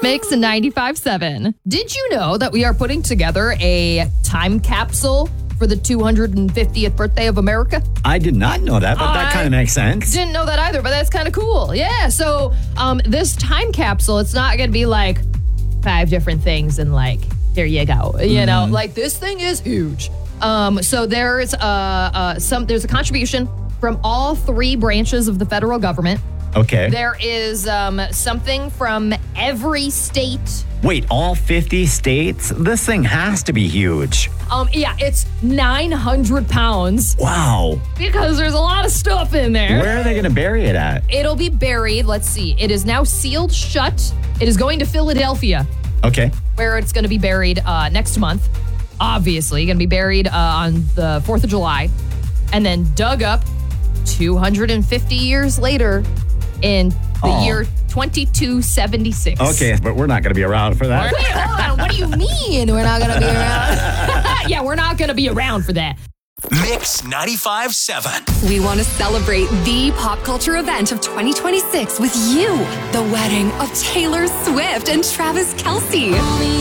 Mix 95.7. Did you know that we are putting together a time capsule for the 250th birthday of America? I did not know that, but that kind of makes sense. Didn't know that either, but that's kind of cool. Yeah, so this time capsule, it's not going to be like 5 different things and like, there you go. You know, like this thing is huge. So there's a contribution from all 3 branches of the federal government. Okay. There is something from every state. Wait, all 50 states? This thing has to be huge. Yeah, it's 900 pounds Wow. because there's a lot of stuff in there. Where are they going to bury it at? It'll be buried. Let's see. It is now sealed shut. It is going to Philadelphia, Okay. where it's going to be buried next month. Obviously, going to be buried on the 4th of July and then dug up 250 years later in the year 2276. Okay, but we're not going to be around for that. Wait, hold on. What do you mean we're not going to be around? Yeah, we're not going to be around for that. Mix 95.7. We want to celebrate the pop culture event of 2026 with you. The wedding of Taylor Swift and Travis Kelce.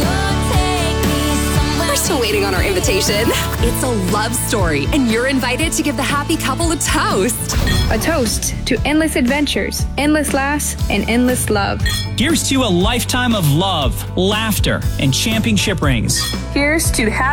We're still waiting on our invitation. It's a love story, and you're invited to give the happy couple a toast. A toast to endless adventures, endless laughs, and endless love. Here's to a lifetime of love, laughter, and championship rings. Here's to happy